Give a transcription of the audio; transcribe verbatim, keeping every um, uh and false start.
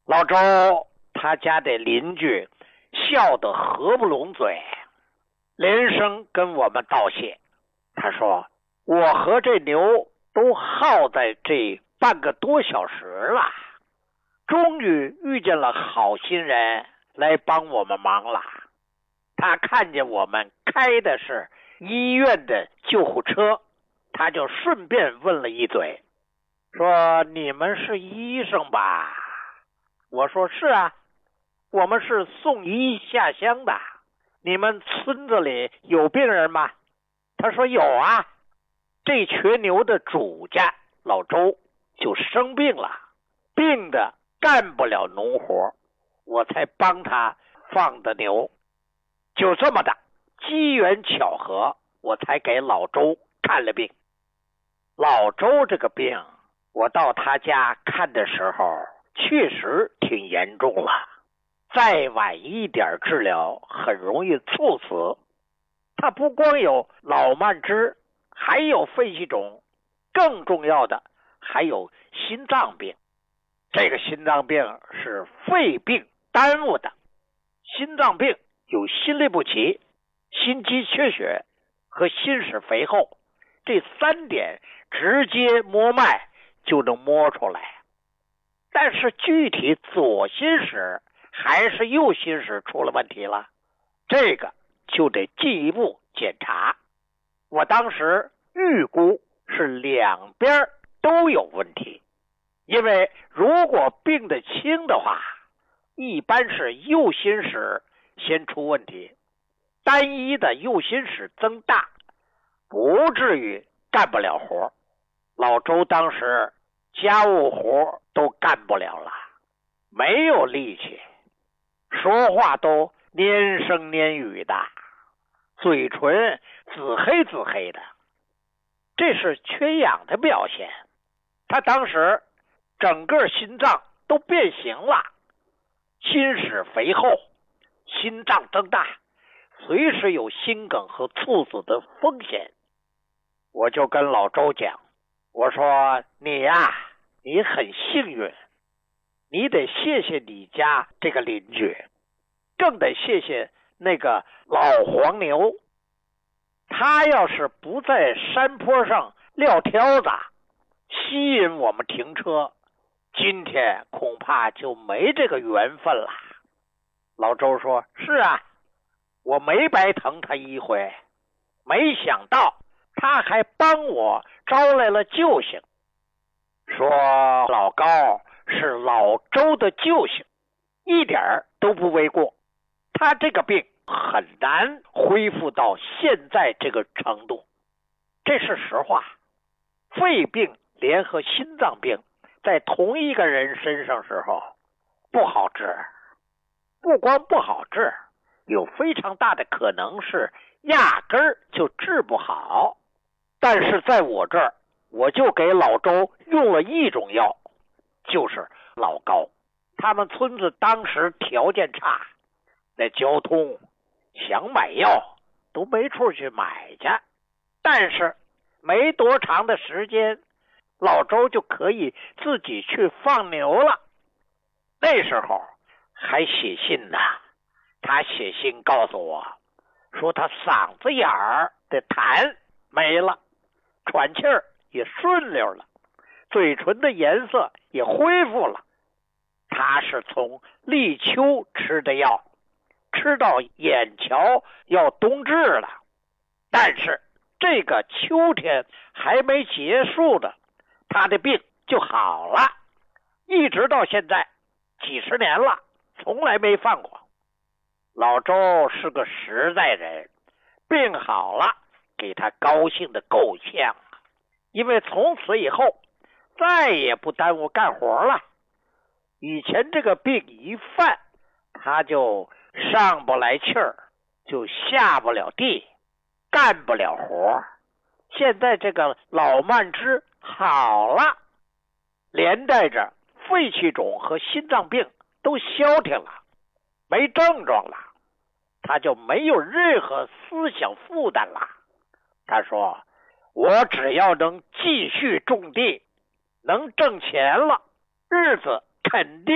老周他家的邻居笑得合不拢嘴，连声跟我们道谢。他说，我和这牛都耗在这半个多小时了，终于遇见了好心人来帮我们忙了。他看见我们开的是医院的救护车，他就顺便问了一嘴，说你们是医生吧？我说是啊，我们是送医下乡的。你们村子里有病人吗？他说有啊，这群牛的主家老周就生病了，病的干不了农活，我才帮他放的牛。就这么的机缘巧合，我才给老周看了病。老周这个病，我到他家看的时候确实挺严重了，再晚一点治疗很容易猝死。他不光有脑慢支，还有肺气肿，更重要的还有心脏病。这个心脏病是肺病耽误的。心脏病有心律不齐、心肌缺血和心室肥厚，这三点直接摸脉就能摸出来。但是具体左心室还是右心室出了问题了，这个就得进一步检查。我当时预估是两边都有问题，因为如果病得轻的话，一般是右心室先出问题，单一的右心室增大，不至于干不了活。老周当时家务活都干不了了，没有力气，说话都黏声黏语的，嘴唇紫黑紫黑的，这是缺氧的表现。他当时整个心脏都变形了，心室肥厚，心脏增大，随时有心梗和猝死的风险。我就跟老周讲，我说你呀，你很幸运，你得谢谢你家这个邻居，更得谢谢那个老黄牛。他要是不在山坡上撂挑子，吸引我们停车，今天恐怕就没这个缘分了。老周说，是啊，我没白疼他一回，没想到他还帮我招来了救星。说老高是老周的救星，一点都不为过。他这个病很难恢复到现在这个程度，这是实话。肺病联合心脏病在同一个人身上时候不好治，不光不好治，有非常大的可能是压根儿就治不好。但是在我这儿，我就给老周用了一种药，就是老高。他们村子当时条件差，那交通想买药都没处去买去，但是没多长的时间，老周就可以自己去放牛了。那时候还写信呢，他写信告诉我，说他嗓子眼儿的痰没了，喘气儿也顺溜了，嘴唇的颜色也恢复了。他是从立秋吃的药，吃到眼瞧要冬至了，但是这个秋天还没结束的，他的病就好了，一直到现在几十年了，从来没犯过。老周是个实在人，病好了给他高兴的够呛，因为从此以后再也不耽误干活了。以前这个病一犯，他就上不来气儿，就下不了地，干不了活。现在这个老慢支好了，连带着肺气肿和心脏病都消停了，没症状了，他就没有任何思想负担了。他说，我只要能继续种地，能挣钱了，日子肯定